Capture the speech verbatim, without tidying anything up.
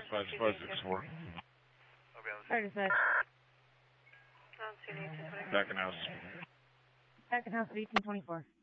five five six four. Fire dispatch. Back in house. Back in house at eighteen twenty-four.